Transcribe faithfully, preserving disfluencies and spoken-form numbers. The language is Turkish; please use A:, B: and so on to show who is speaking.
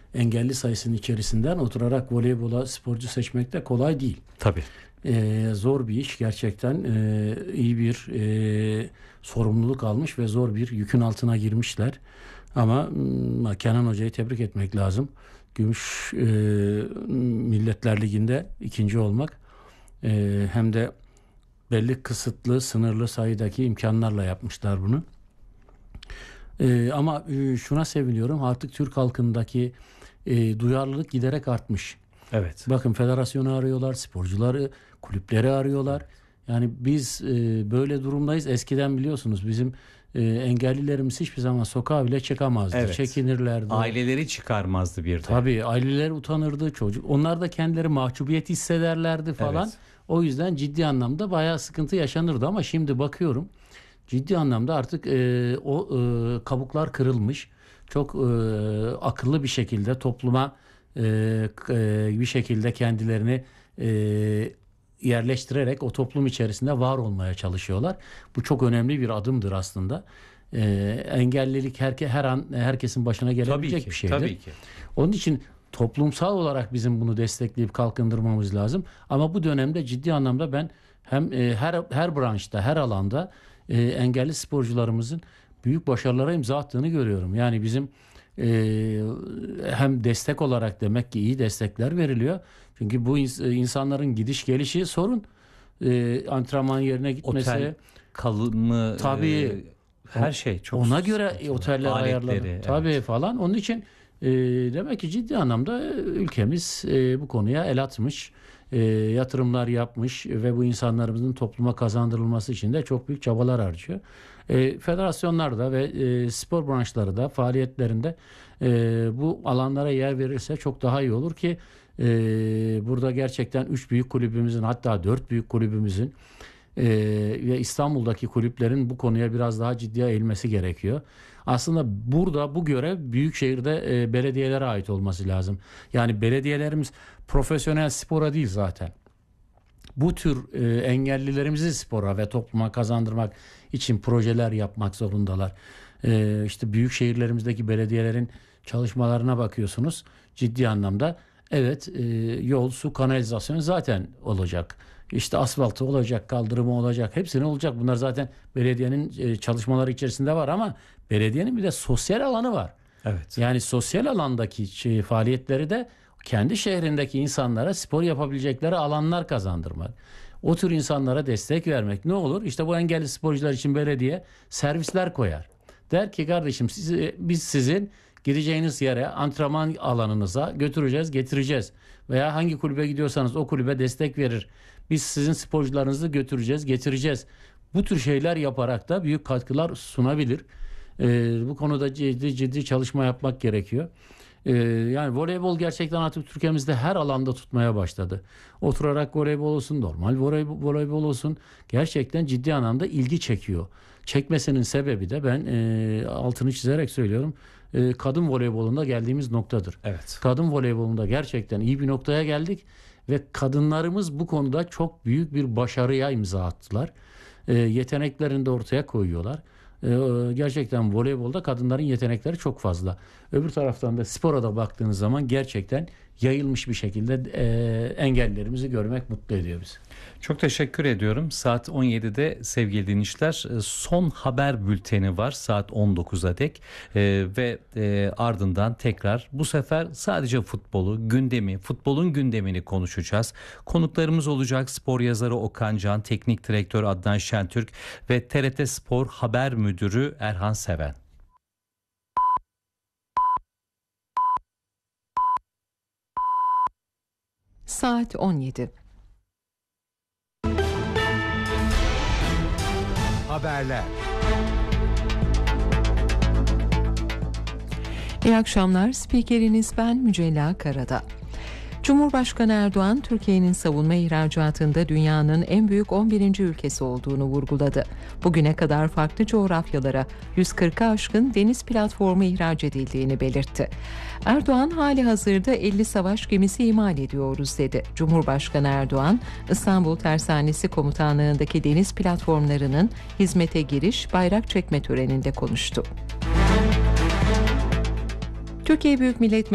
A: engelli sayısının içerisinden oturarak voleybola sporcu seçmek de kolay değil.
B: Tabii.
A: Ee, zor bir iş gerçekten. Ee, iyi bir e, sorumluluk almış ve zor bir yükün altına girmişler. Ama m, Kenan Hoca'yı tebrik etmek lazım. Gümüş e, Milletler Ligi'nde ikinci olmak e, hem de belli kısıtlı, sınırlı sayıdaki imkanlarla yapmışlar bunu. E, ama e, şuna seviniyorum, artık Türk halkındaki e, duyarlılık giderek artmış.
B: Evet.
A: Bakın federasyonu arıyorlar, sporcuları, kulüpleri arıyorlar. Yani biz e, böyle durumdayız. Eskiden biliyorsunuz bizim e, engellilerimiz hiçbir zaman sokağa bile çıkamazdı.
B: Evet.
A: Çekinirlerdi.
B: Aileleri çıkarmazdı bir de.
A: Tabii aileler utanırdı, çocuk. Onlar da kendileri mahcubiyet hissederlerdi falan.
B: Evet.
A: O yüzden ciddi anlamda bayağı sıkıntı yaşanırdı ama şimdi bakıyorum ciddi anlamda artık e, o e, kabuklar kırılmış. Çok e, akıllı bir şekilde topluma e, e, bir şekilde kendilerini e, yerleştirerek o toplum içerisinde var olmaya çalışıyorlar. Bu çok önemli bir adımdır aslında. E, engellilik her, her an herkesin başına gelebilecek
B: Tabii ki,
A: bir şeydir.
B: tabii ki.
A: Onun için toplumsal olarak bizim bunu destekleyip kalkındırmamız lazım. Ama bu dönemde ciddi anlamda ben hem e, her her branşta, her alanda e, engelli sporcularımızın büyük başarılara imza attığını görüyorum. Yani bizim e, hem destek olarak demek ki iyi destekler veriliyor. Çünkü bu ins- insanların gidiş gelişi sorun. E, antrenman yerine gitmesi.
B: Otel kalımı,
A: tabii
B: e, her şey çok
A: ona göre
B: sıkıntılı.
A: oteller
B: Aletleri,
A: ayarlanır.
B: evet.
A: Tabii falan. Onun için e, demek ki ciddi anlamda ülkemiz e, bu konuya el atmış, e, yatırımlar yapmış ve bu insanlarımızın topluma kazandırılması için de çok büyük çabalar harcıyor. E, federasyonlar da ve e, spor branşları da faaliyetlerinde e, bu alanlara yer verirse çok daha iyi olur ki e, burada gerçekten üç büyük kulübümüzün, hatta dört büyük kulübümüzün Ee, ve İstanbul'daki kulüplerin bu konuya biraz daha ciddiye eğilmesi gerekiyor. Aslında burada bu görev büyükşehirde e, belediyelere ait olması lazım. Yani belediyelerimiz profesyonel spora değil zaten. Bu tür e, engellilerimizi spora ve topluma kazandırmak için projeler yapmak zorundalar. E, işte büyük şehirlerimizdeki belediyelerin çalışmalarına bakıyorsunuz. Ciddi anlamda evet, e, yol, su, kanalizasyon zaten olacak. İşte asfaltı olacak, kaldırımı olacak. Hepsine olacak. Bunlar zaten belediyenin e, çalışmaları içerisinde var ama belediyenin bir de sosyal alanı var.
B: Evet.
A: Yani sosyal alandaki şey, faaliyetleri de kendi şehrindeki insanlara spor yapabilecekleri alanlar kazandırmak. O tür insanlara destek vermek. Ne olur? İşte bu engelli sporcular için belediye servisler koyar. Der ki kardeşim sizi, biz sizin gideceğiniz yere, antrenman alanınıza götüreceğiz, getireceğiz. Veya hangi kulübe gidiyorsanız o kulübe destek verir. Biz sizin sporcularınızı götüreceğiz, getireceğiz. Bu tür şeyler yaparak da büyük katkılar sunabilir. Ee, bu konuda ciddi ciddi çalışma yapmak gerekiyor. Ee, yani voleybol gerçekten artık Türkiye'mizde her alanda tutmaya başladı. Oturarak voleybol olsun, normal voleybol, voleybol olsun gerçekten ciddi anlamda ilgi çekiyor. Çekmesinin sebebi de ben e, altını çizerek söylüyorum. E, kadın voleybolunda geldiğimiz noktadır.
B: Evet.
A: Kadın voleybolunda gerçekten iyi bir noktaya geldik ve kadınlarımız bu konuda çok büyük bir başarıya imza attılar. E, yeteneklerini de ortaya koyuyorlar. E, gerçekten voleybolda kadınların yetenekleri çok fazla. Öbür taraftan da spora da baktığınız zaman gerçekten yayılmış bir şekilde e, engellerimizi görmek mutlu ediyor bizi.
B: Çok teşekkür ediyorum. Saat on yedide sevgili dinleyiciler son haber bülteni var saat on dokuza dek ee, ve e, ardından tekrar bu sefer sadece futbolu, gündemi, futbolun gündemini konuşacağız. Konuklarımız olacak spor yazarı Okan Can, teknik direktör Adnan Şentürk ve T R T Spor Haber Müdürü Erhan Seven.
C: Saat on yedi.
D: Haberler.
C: İyi akşamlar. Spikeriniz ben Mücella Karada. Cumhurbaşkanı Erdoğan, Türkiye'nin savunma ihracatında dünyanın en büyük on birinci ülkesi olduğunu vurguladı. Bugüne kadar farklı coğrafyalara yüz kırka aşkın deniz platformu ihraç edildiğini belirtti. Erdoğan, hali hazırda elli savaş gemisi imal ediyoruz dedi. Cumhurbaşkanı Erdoğan, İstanbul Tersanesi Komutanlığı'ndaki deniz platformlarının hizmete giriş, bayrak çekme töreninde konuştu. Türkiye Büyük Millet